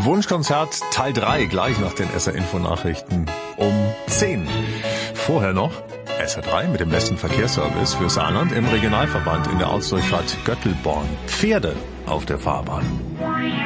Wunschkonzert Teil 3, gleich nach den SR-Info-Nachrichten um 10. Vorher noch SR3 mit dem besten Verkehrsservice für Saarland im Regionalverband in der Ortsdurchfahrt Göttelborn. Pferde auf der Fahrbahn.